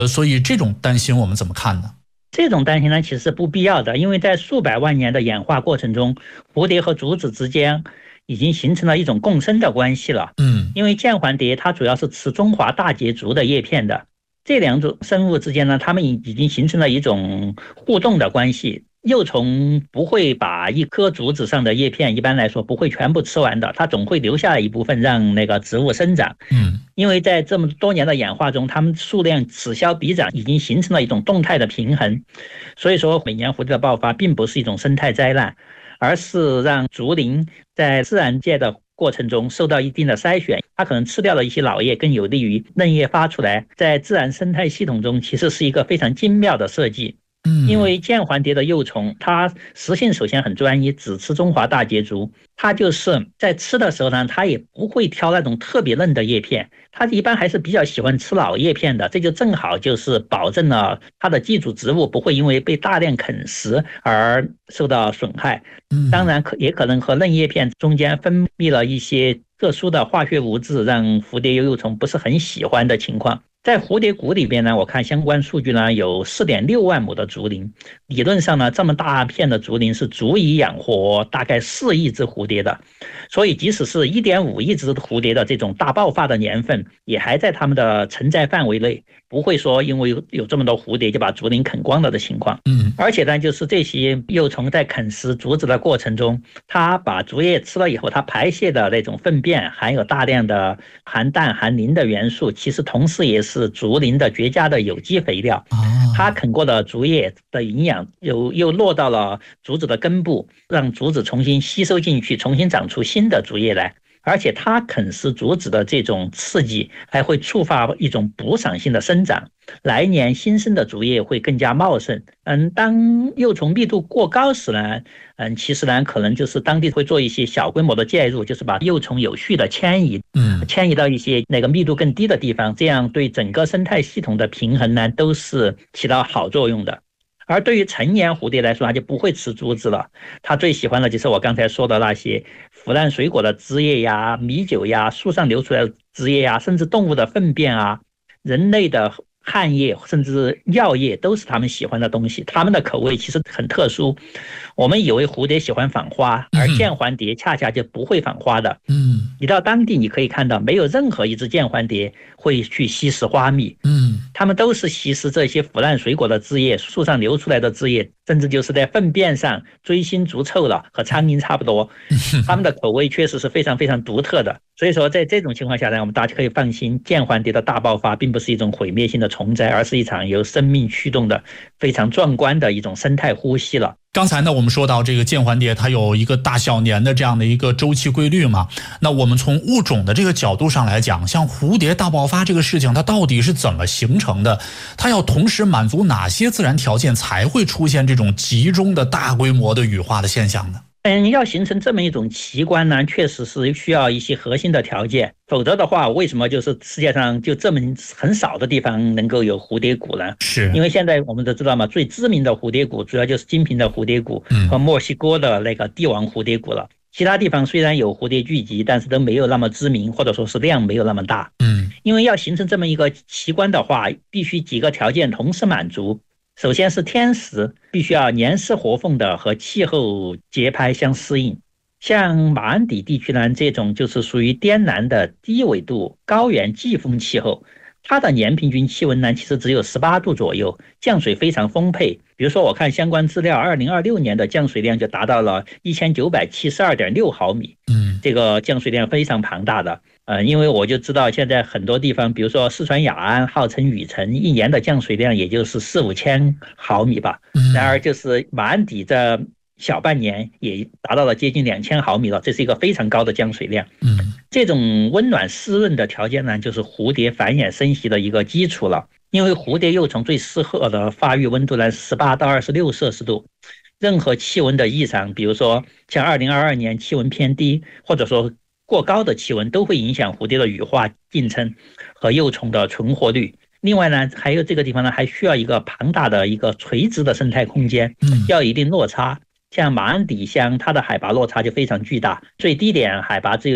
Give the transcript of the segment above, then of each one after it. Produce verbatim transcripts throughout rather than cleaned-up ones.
呃，所以这种担心我们怎么看呢？ 这种担心呢，其实是不必要的，因为在数百万年的演化过程中，蝴蝶和竹子之间已经形成了一种共生的关系了。 嗯， 因为剑环蝶它主要是吃中华大节竹的叶片的，这两种生物之间呢，它们已已经形成了一种互动的关系。幼虫不会把一棵竹子上的叶片，一般来说不会全部吃完的，它总会留下一部分让那个植物生长。 嗯， 因为在这么多年的演化中，它们数量此消彼长，已经形成了一种动态的平衡。所以说，每年蝴蝶的爆发并不是一种生态灾难，而是让竹林在自然界的过程中受到一定的筛选，它可能吃掉了一些老叶，更有利于嫩叶发出来。在自然生态系统中，其实是一个非常精妙的设计。因为剑环蝶的幼虫，它食性首先很专一，只吃中华大节竹。它就是在吃的时候呢，它也不会挑那种特别嫩的叶片，它一般还是比较喜欢吃老叶片的。这就正好就是保证了它的寄主植物不会因为被大量啃食而受到损害。当然可也可能和嫩叶片中间分泌了一些特殊的化学物质，让蝴蝶幼虫不是很喜欢的情况。在蝴蝶谷里边呢，我看相关数据呢，有 四点六万亩的竹林，理论上呢，这么大片的竹林是足以养活大概四亿只蝴蝶的，所以即使是 一点五亿只蝴蝶的这种大爆发的年份，也还在它们的承载范围内，不会说因为有有这么多蝴蝶就把竹林啃光了的情况。 嗯， 而且呢，就是这些幼虫在啃食竹子的过程中，它把竹叶吃了以后，它排泄的那种粪便含有大量的含氮含磷的元素，其实同时也是是竹林的绝佳的有机肥料。它啃过的竹叶的营养又又落到了竹子的根部，让竹子重新吸收进去，重新长出新的竹叶来。而且它啃食竹子的这种刺激还会触发一种补偿性的生长，来年新生的竹叶会更加茂盛。嗯，当幼虫密度过高时呢，嗯，其实呢可能就是当地会做一些小规模的介入，就是把幼虫有序的迁移，嗯，迁移到一些那个密度更低的地方，这样对整个生态系统的平衡呢都是起到好作用的。而对于成年蝴蝶来说，它就不会吃竹子了，它最喜欢的就是我刚才说的那些腐烂水果的汁液呀、米酒呀、树上流出来的汁液呀，甚至动物的粪便啊、人类的汗液甚至尿液都是它们喜欢的东西。它们的口味其实很特殊，我们以为蝴蝶喜欢访花，而剑环蝶恰恰就不会访花的。嗯，你到当地你可以看到，没有任何一只剑环蝶会去吸食花蜜。嗯，它们都是吸食这些腐烂水果的汁液、树上流出来的汁液，甚至就是在粪便上追星逐臭了，和苍蝇差不多。它们的口味确实是非常非常独特的。所以说，在这种情况下呢，我们大家可以放心，剑环蝶的大爆发并不是一种毁灭性的虫灾，而是一场由生命驱动的非常壮观的一种生态呼吸了。 刚才呢，我们说到这个剑环蝶，它有一个大小年的这样的一个周期规律嘛。那我们从物种的这个角度上来讲，像蝴蝶大爆发这个事情，它到底是怎么形成的？它要同时满足哪些自然条件才会出现这种集中的大规模的羽化的现象呢？ 嗯，要形成这么一种奇观呢，确实是需要一些核心的条件，否则的话，为什么就是世界上就这么很少的地方能够有蝴蝶谷呢？ 是因为现在我们都知道嘛，最知名的蝴蝶谷主要就是金平的蝴蝶谷和墨西哥的那个帝王蝴蝶谷了。其他地方虽然有蝴蝶聚集，但是都没有那么知名，或者说是量没有那么大。嗯，因为要形成这么一个奇观的话，必须几个条件同时满足。首先是天时，必须要年湿活凤的和气候节拍相适应。像马鞍底地区呢，这种就是属于滇南的低纬度高原季风气候，它的年平均气温呢其实只有十八度左右，降水非常丰沛。比如说我看相关资料，二零二六年的降水量就达到了一千九百七十二点六毫米。嗯，这个降水量非常庞大的。呃，因为我就知道现在很多地方，比如说四川雅安号称雨城，一年的降水量也就是四五千毫米吧。然而就是马鞍底这小半年也达到了接近两千毫米了，这是一个非常高的降水量。嗯，这种温暖湿润的条件呢，就是蝴蝶繁衍生息的一个基础了。因为蝴蝶幼虫最适合的发育温度呢，十八到二十六摄氏度。任何气温的异常，比如说像二零二二年气温偏低，或者说过高的气温，都会影响蝴蝶的羽化进程和幼虫的存活率。另外呢，还有这个地方呢，还需要一个庞大的一个垂直的生态空间，要有一定落差。像马鞍底乡，它的海拔落差就非常巨大，最低点海拔只有一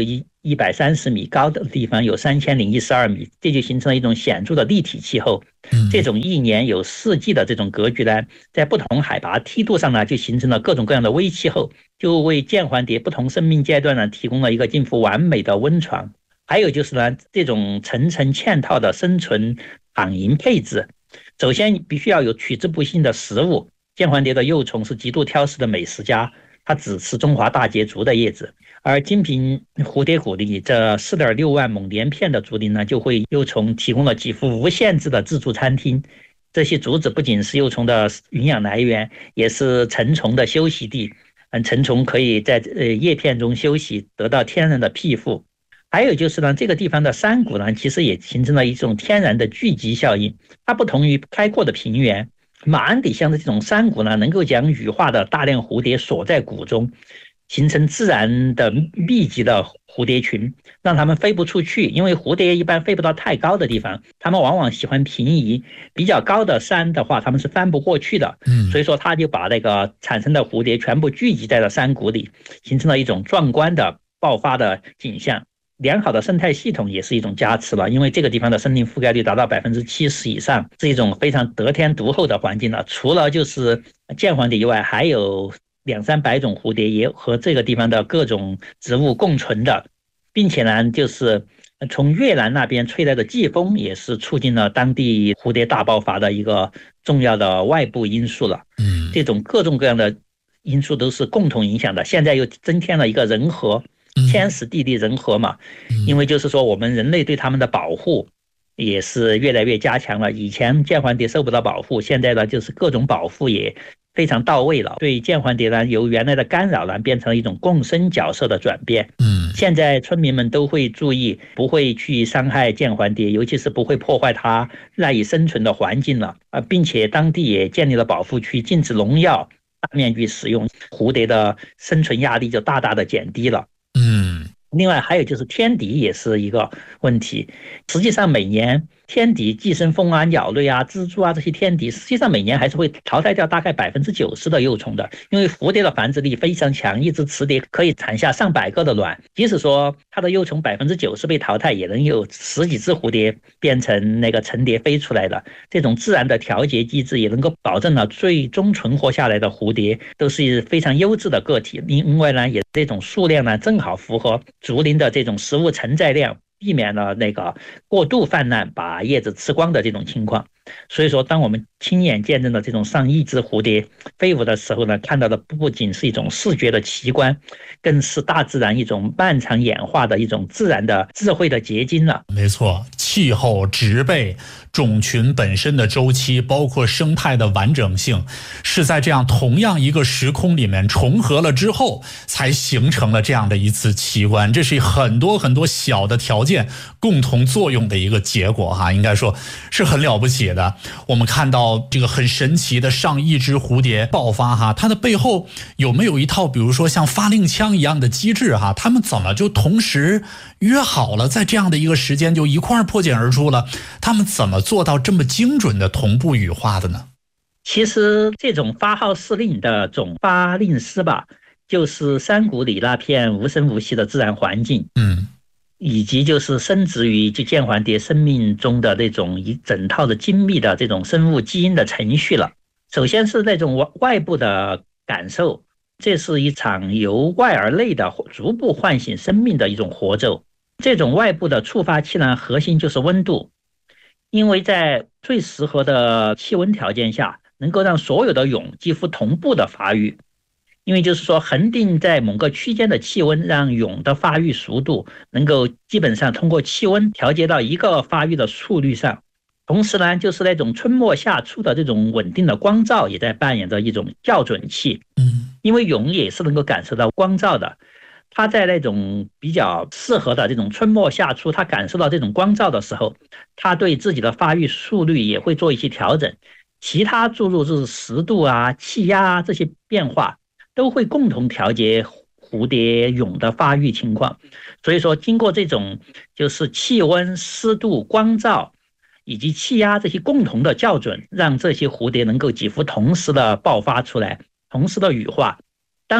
一百三十米，高的地方有三千零一十二米，这就形成了一种显著的立体气候。这种一年有四季的这种格局呢，在不同海拔梯度上呢，就形成了各种各样的微气候，就为剑环蝶不同生命阶段呢提供了一个近乎完美的温床。还有就是呢，这种层层嵌套的生存躺营配置，首先必须要有取之不尽的食物。剑环蝶的幼虫是极度挑食的美食家，它只吃中华大节竹的叶子，而金平蝴蝶谷里这 四点六万亩连片的竹林呢，就为幼虫提供了几乎无限制的自助餐厅。这些竹子不仅是幼虫的营养来源，也是成虫的休息地。嗯，成虫可以在呃叶片中休息，得到天然的庇护。还有就是呢，这个地方的山谷呢，其实也形成了一种天然的聚集效应。它不同于开阔的平原，马鞍底乡的这种山谷呢，能够将羽化的大量蝴蝶锁在谷中，形成自然的密集的蝴蝶群，让它们飞不出去。因为蝴蝶一般飞不到太高的地方，它们往往喜欢平移，比较高的山的话，它们是翻不过去的。所以说，它就把那个产生的蝴蝶全部聚集在了山谷里，形成了一种壮观的爆发的景象。良好的生态系统也是一种加持了，因为这个地方的森林覆盖率达到百分之七十以上，是一种非常得天独厚的环境了。除了就是剑环蝶以外，还有两三百种蝴蝶也和这个地方的各种植物共存的，并且呢，就是从越南那边吹来的季风也是促进了当地蝴蝶大爆发的一个重要的外部因素了。嗯，这种各种各样的因素都是共同影响的。现在又增添了一个人和。天时地利人和嘛，因为就是说我们人类对他们的保护也是越来越加强了。以前剑环蝶受不到保护，现在呢就是各种保护也非常到位了。对剑环蝶呢，由原来的干扰呢变成了一种共生角色的转变。嗯，现在村民们都会注意，不会去伤害剑环蝶，尤其是不会破坏它赖以生存的环境了啊，并且当地也建立了保护区，禁止农药大面积使用，蝴蝶的生存压力就大大的减低了。嗯，另外还有就是天敌也是一个问题。实际上每年天敌寄生蜂啊、鸟类啊、蜘蛛啊这些天敌，实际上每年还是会淘汰掉大概百分之九十的幼虫的。因为蝴蝶的繁殖力非常强，一只雌蝶可以产下上百个的卵，即使说它的幼虫百分之九十被淘汰，也能有十几只蝴蝶变成那个成蝶飞出来的。这种自然的调节机制也能够保证了最终存活下来的蝴蝶都是非常优质的个体。另外呢，也这种数量呢正好符合竹林的这种食物承载量，避免了那个过度泛滥把叶子吃光的这种情况。所以说，当我们亲眼见证了这种上亿只蝴蝶飞舞的时候呢，看到的不仅是一种视觉的奇观，更是大自然一种漫长演化的一种自然的智慧的结晶了。 没错，气候、植被、种群本身的周期，包括生态的完整性，是在这样同样一个时空里面重合了之后，才形成了这样的一次奇观。这是很多很多小的条件共同作用的一个结果哈，应该说是很了不起的。我们看到这个很神奇的上亿只蝴蝶爆发哈，它的背后有没有一套比如说像发令枪一样的机制哈？他们怎么就同时约好了在这样的一个时间就一块破茧而出了？他们怎么做到这么精准的同步羽化的呢？ 其实这种发号施令的总发令师吧，就是山谷里那片无声无息的自然环境。嗯。以及就是生殖于就剑环蝶生命中的那种一整套的精密的这种生物基因的程序了。首先是那种外部的感受，这是一场由外而内的逐步唤醒生命的一种活奏。这种外部的触发器呢，核心就是温度，因为在最适合的气温条件下，能够让所有的蛹几乎同步的发育。因为就是说恒定在某个区间的气温，让蛹的发育速度能够基本上通过气温调节到一个发育的速率上。同时呢，就是那种春末夏初的这种稳定的光照也在扮演着一种校准器。嗯，因为蛹也是能够感受到光照的，它在那种比较适合的这种春末夏初，它感受到这种光照的时候，它对自己的发育速率也会做一些调整。其他注入就是湿度啊、气压啊这些变化，都会共同调节蝴蝶蛹的发育情况。所以说经过这种就是气温、湿度、光照以及气压这些共同的校准，让这些蝴蝶能够几乎同时的爆发出来，同时的羽化。当然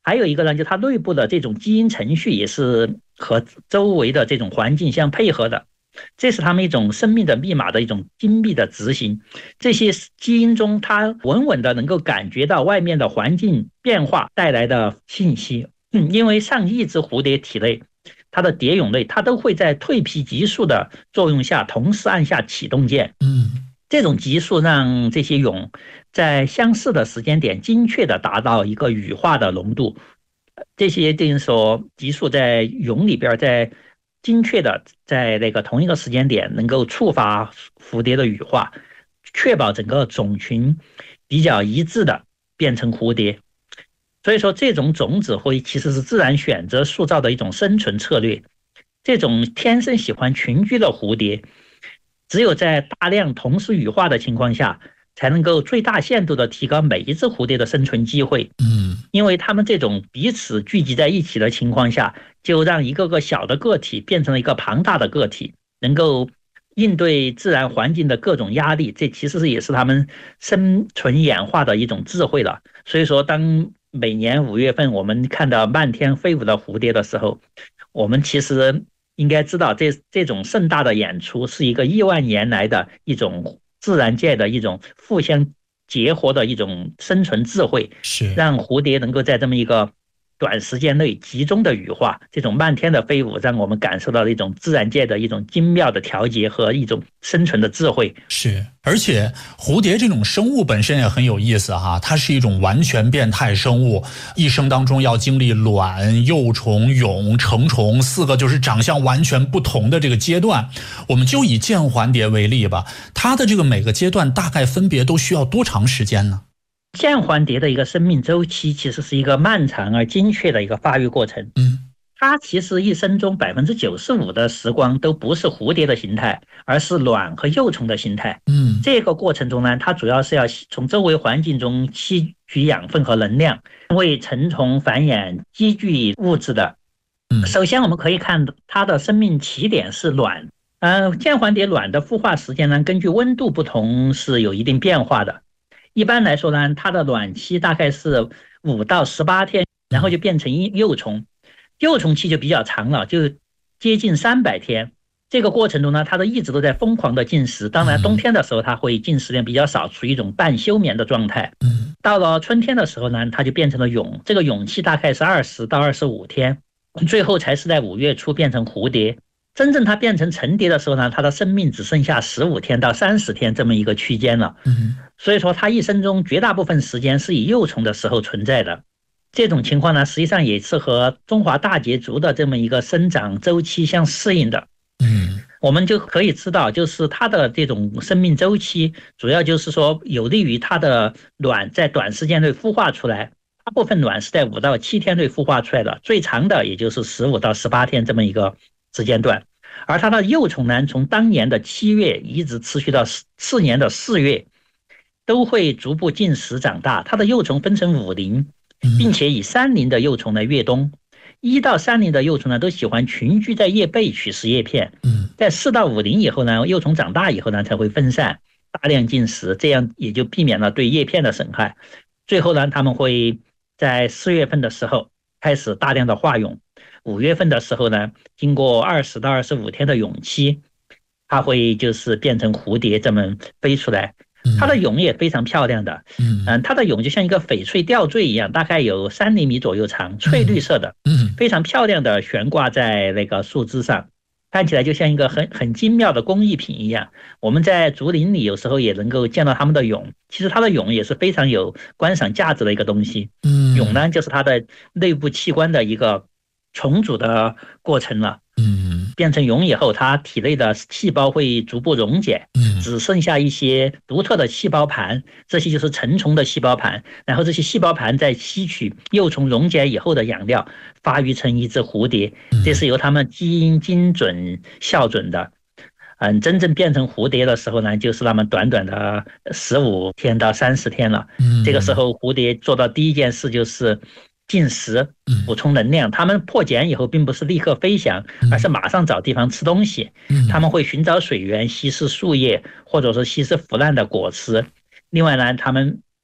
还有一个呢，就它内部的这种基因程序也是和周围的这种环境相配合的，这是他们一种生命的密码的一种精密的执行。这些基因中，它稳稳的能够感觉到外面的环境变化带来的信息。嗯，因为上亿只蝴蝶体内，它的蝶蛹类，它都会在蜕皮激素的作用下，同时按下启动键。 嗯， 这种激素让这些蛹在相似的时间点精确的达到一个羽化的浓度。这些等于说激素在蛹里边，在精确的在那个同一个时间点能够触发蝴蝶的羽化，确保整个种群比较一致的变成蝴蝶。所以说这种种子会其实是自然选择塑造的一种生存策略。这种天生喜欢群居的蝴蝶，只有在大量同时羽化的情况下，才能够最大限度的提高每一只蝴蝶的生存机会。 嗯， 因为它们这种彼此聚集在一起的情况下，就让一个个小的个体变成了一个庞大的个体，能够应对自然环境的各种压力。这其实也是他们生存演化的一种智慧了。所以说，当每年五月份我们看到漫天飞舞的蝴蝶的时候，我们其实应该知道这这种盛大的演出是一个亿万年来的一种自然界的一种互相结合的一种生存智慧， 是让蝴蝶能够在这么一个短时间内集中的羽化，这种漫天的飞舞让我们感受到了一种自然界的一种精妙的调节和一种生存的智慧。 是，而且蝴蝶这种生物本身也很有意思哈，它是一种完全变态生物，一生当中要经历卵、幼虫、蛹、成虫四个就是长相完全不同的这个阶段。我们就以剑环蝶为例吧，它的这个每个阶段大概分别都需要多长时间呢？ 剑环蝶的一个生命周期其实是一个漫长而精确的一个发育过程。 嗯， 它其实一生中百分之九十五的时光都不是蝴蝶的形态，而是卵和幼虫的形态。 嗯， 这个过程中呢，它主要是要从周围环境中吸取养分和能量，为成虫繁衍积聚物质的。 嗯， 首先我们可以看它的生命起点是卵。呃，剑环蝶卵的孵化时间呢，根据温度不同是有一定变化的。一般来说呢，它的卵期大概是五到十八天，然后就变成幼虫。幼虫期就比较长了，就接近三百天。这个过程中呢，它都一直都在疯狂的进食。当然，冬天的时候它会进食量比较少，处于一种半休眠的状态。到了春天的时候呢，它就变成了蛹。这个蛹期大概是二十到二十五天，最后才是在五月初变成蝴蝶。真正它变成成蝶的时候呢，它的生命只剩下十五天到三十天这么一个区间了。 嗯， 所以说它一生中绝大部分时间是以幼虫的时候存在的。这种情况呢，实际上也是和中华大节族的这么一个生长周期相适应的。 嗯， 我们就可以知道，就是它的这种生命周期，主要就是说有利于它的卵在短时间内孵化出来。大部分卵是在五到七天内孵化出来的，最长的也就是十五到十八天这么一个时间段。而它的幼虫呢，从当年的七月一直持续到次年的四月，都会逐步进食长大。它的幼虫分成五龄，并且以三龄的幼虫来越冬。一到三龄的幼虫呢，都喜欢群居在叶背取食叶片。在四到五龄以后呢，幼虫长大以后呢，才会分散大量进食，这样也就避免了对叶片的损害。最后呢，他们会在四月份的时候开始大量的化蛹。五月份的时候呢，经过二十到二十五天的蛹期，它会就是变成蝴蝶这么飞出来。它的蛹也非常漂亮的，嗯，它的蛹就像一个翡翠吊坠一样，大概有三厘米左右长，翠绿色的，嗯，非常漂亮的悬挂在那个树枝上，看起来就像一个很很精妙的工艺品一样。我们在竹林里有时候也能够见到它们的蛹，其实它的蛹也是非常有观赏价值的一个东西。嗯，蛹呢就是它的内部器官的一个重组的过程了。嗯，变成蛹以后，它体内的细胞会逐步溶解，只剩下一些独特的细胞盘，这些就是成虫的细胞盘。然后这些细胞盘在吸取幼虫溶解以后的养料，发育成一只蝴蝶。这是由它们基因精准校准的。嗯，真正变成蝴蝶的时候呢，就是那么短短的十五天到三十天了。这个时候蝴蝶做到第一件事就是进食，补充能量。他们破茧以后并不是立刻飞翔，而是马上找地方吃东西。他们会寻找水源，吸食树叶，或者说吸食腐烂的果实。另外呢，他们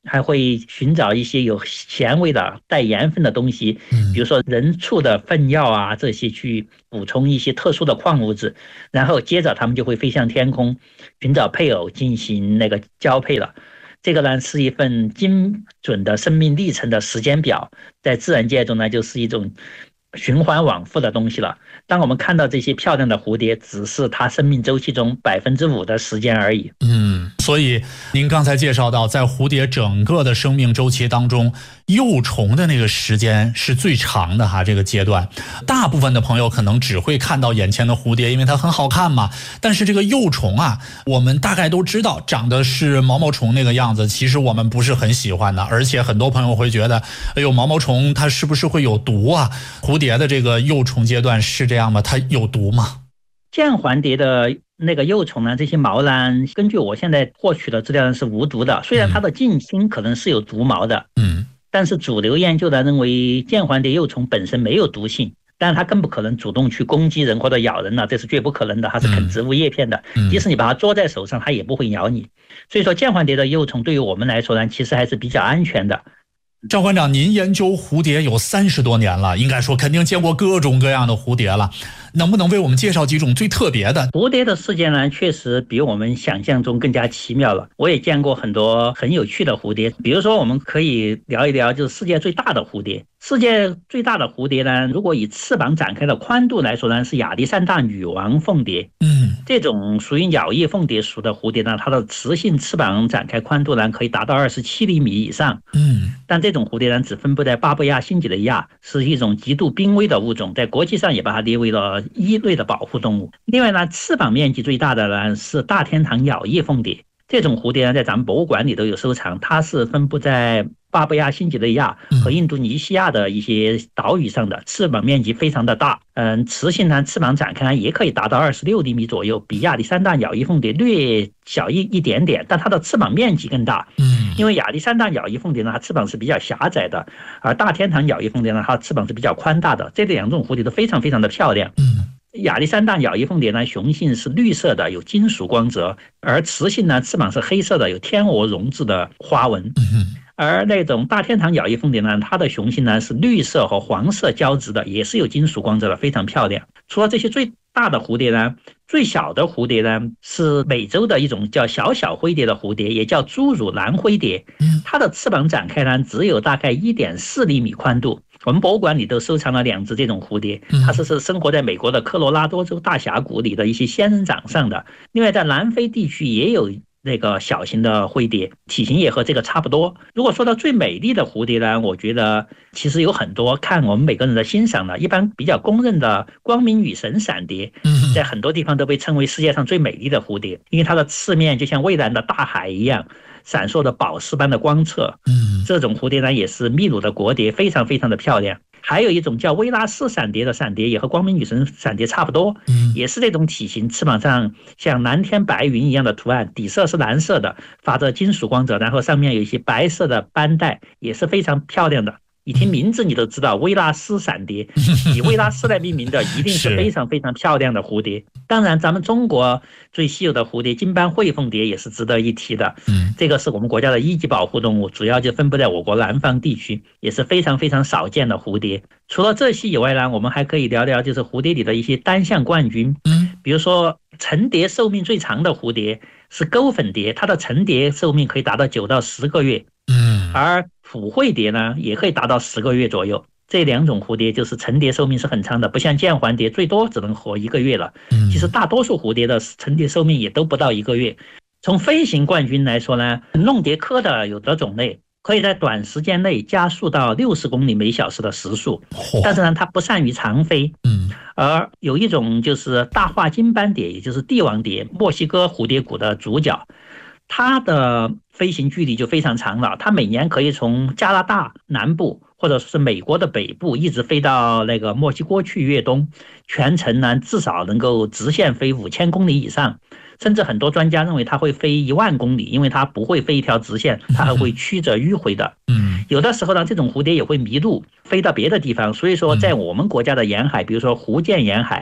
还会寻找一些有咸味的带盐分的东西，比如说人畜的粪尿啊，这些去补充一些特殊的矿物质，然后接着它们就会飞向天空寻找配偶进行那个交配了。这个呢是一份精准的生命历程的时间表，在自然界中呢就是一种循环往复的东西了。当我们看到这些漂亮的蝴蝶，只是它生命周期中百分之五的时间而已。 嗯，所以您刚才介绍到，在蝴蝶整个的生命周期当中，幼虫的那个时间是最长的哈。这个阶段，大部分的朋友可能只会看到眼前的蝴蝶，因为它很好看嘛。但是这个幼虫啊，我们大概都知道长得是毛毛虫那个样子，其实我们不是很喜欢的，而且很多朋友会觉得，哎呦，毛毛虫它是不是会有毒啊？蝴蝶的这个幼虫阶段是这样吗？它有毒吗？ 剑环蝶的那个幼虫呢，这些毛呢，根据我现在获取的资料是无毒的，虽然它的近亲可能是有毒毛的，嗯，但是主流研究呢认为剑环蝶幼虫本身没有毒性，但是它更不可能主动去攻击人或者咬人了，这是绝不可能的，它是啃植物叶片的，即使你把它捉在手上，它也不会咬你。所以说剑环蝶的幼虫对于我们来说呢，其实还是比较安全的。 赵馆长，您研究蝴蝶有三十多年了，应该说肯定见过各种各样的蝴蝶了，能不能为我们介绍几种最特别的？ 蝴蝶的世界呢，确实比我们想象中更加奇妙了。我也见过很多很有趣的蝴蝶，比如说我们可以聊一聊，就是世界最大的蝴蝶。世界最大的蝴蝶呢，如果以翅膀展开的宽度来说呢，是亚历山大女王凤蝶。嗯，这种属于鸟叶凤蝶属的蝴蝶呢，它的雌性翅膀展开宽度呢，可以达到二十七厘米以上。嗯，但这种蝴蝶呢，只分布在巴布亚新几内亚，是一种极度濒危的物种，在国际上也把它列为了一类的保护动物。另外呢，翅膀面积最大的呢是大天堂鸟叶凤蝶。这种蝴蝶呢，在咱们博物馆里都有收藏，它是分布在巴布亚新几内亚和印度尼西亚的一些岛屿上的，翅膀面积非常的大。嗯，雌性呢翅膀展开也可以达到二十六厘米左右，比亚历山大鸟叶凤蝶略小一一点点，但它的翅膀面积更大。嗯，因为亚历山大鸟叶凤蝶呢，它翅膀是比较狭窄的，而大天堂鸟叶凤蝶呢，它翅膀是比较宽大的。这两种蝴蝶都非常非常的漂亮。嗯。亚历山大鸟叶凤蝶呢，雄性是绿色的，有金属光泽，而雌性呢，翅膀是黑色的，有天鹅绒质的花纹。而那种大天堂鸟叶凤蝶呢，它的雄性呢是绿色和黄色交织的，也是有金属光泽的，非常漂亮。除了这些最大的蝴蝶呢，最小的蝴蝶呢是美洲的一种叫小小灰蝶的蝴蝶，也叫侏儒蓝灰蝶。它的翅膀展开呢只有大概 一点四厘米宽度。我们博物馆里都收藏了两只这种蝴蝶，它是是生活在美国的科罗拉多州大峡谷里的一些仙人掌上的。另外在南非地区也有那个小型的灰蝶，体型也和这个差不多。如果说到最美丽的蝴蝶呢，我觉得其实有很多，看我们每个人的欣赏了。一般比较公认的光明女神闪蝶，在很多地方都被称为世界上最美丽的蝴蝶，因为它的翅面就像蔚蓝的大海一样，闪烁的宝石般的光泽。嗯，这种蝴蝶呢也是秘鲁的国蝶，非常非常的漂亮。还有一种叫威拉斯闪蝶的闪蝶，也和光明女神闪蝶差不多，也是这种体型，翅膀上像蓝天白云一样的图案，底色是蓝色的，发着金属光泽，然后上面有一些白色的斑带，也是非常漂亮的。一听名字你都知道，威拉斯闪蝶，以威拉斯来命名的，一定是非常非常漂亮的蝴蝶。当然咱们中国最稀有的蝴蝶金斑喙凤蝶也是值得一提的，这个是我们国家的一级保护动物，主要就分布在我国南方地区，也是非常非常少见的蝴蝶。除了这些以外呢，我们还可以聊聊就是蝴蝶里的一些单项冠军，比如说成蝶寿命最长的蝴蝶是钩粉蝶，它的成蝶寿命可以达到九到十个月。嗯，而普惠蝶呢，也可以达到十个月左右。这两种蝴蝶就是成蝶寿命是很长的，不像剑环蝶最多只能活一个月了。其实大多数蝴蝶的成蝶寿命也都不到一个月。从飞行冠军来说呢，弄蝶科的有的种类可以在短时间内加速到六十公里每小时的时速，但是呢，它不善于长飞。嗯，而有一种就是大化金斑蝶，也就是帝王蝶，墨西哥蝴蝶谷的主角。它的飞行距离就非常长了，它每年可以从加拿大南部或者是美国的北部一直飞到那个墨西哥去越冬，全程呢至少能够直线飞五千公里以上，甚至很多专家认为它会飞一万公里，因为它不会飞一条直线，它还会曲折迂回的。嗯，有的时候呢，这种蝴蝶也会迷路，飞到别的地方，所以说在我们国家的沿海，比如说福建沿海，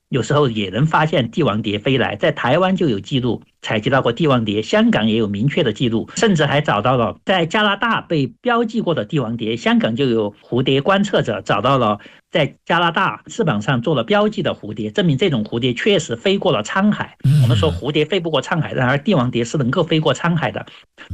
有时候也能发现帝王蝶飞来，在台湾就有记录采集到过帝王蝶，香港也有明确的记录，甚至还找到了在加拿大被标记过的帝王蝶，香港就有蝴蝶观测者找到了在加拿大翅膀上做了标记的蝴蝶，证明这种蝴蝶确实飞过了沧海。我们说蝴蝶飞不过沧海，然而帝王蝶是能够飞过沧海的。